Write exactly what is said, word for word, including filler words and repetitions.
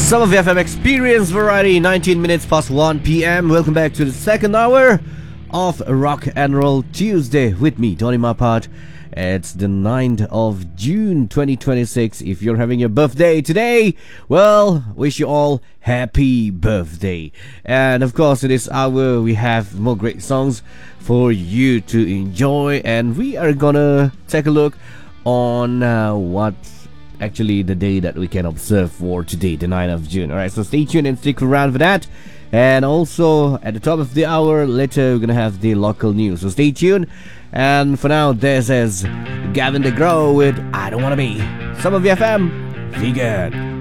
Some of F M Experience Variety, nineteen minutes past one p m Welcome back to the second hour of Rock and Roll Tuesday with me, Tony Mapat. It's the ninth of June twenty twenty-six. If you're having your birthday today, well, wish you all happy birthday. And of course, in this hour, we have more great songs for you to enjoy. And we are gonna take a look on uh, what actually the day that we can observe for today, the ninth of June. Alright, so stay tuned and stick around for that. And also at the top of the hour later we're gonna have the local news, so stay tuned. And for now, this is Gavin DeGraw with I Don't Wanna Be. Some of F M, be good.